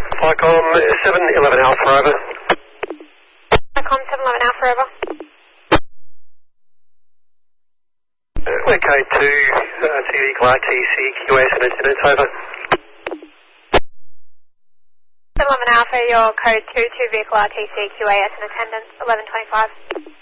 Flycom 711 Alpha, over. Flycom 711 Alpha, over. We're code 2, vehicle RTC, QS and attendance, over. 711 Alpha, your code 2 vehicle RTC, QAS and attendance, 1125.